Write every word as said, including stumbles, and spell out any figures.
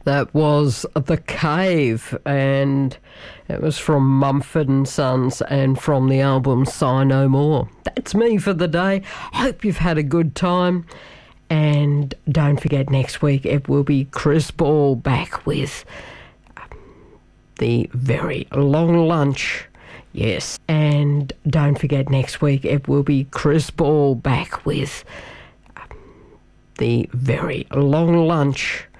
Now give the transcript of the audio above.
That was The Cave, and it was from Mumford and Sons and from the album Sigh No More. That's me for the day. Hope you've had a good time. And don't forget, next week it will be Chris Ball back with The Very Long Lunch. Yes. And don't forget, next week it will be Chris Ball back with The Very Long Lunch.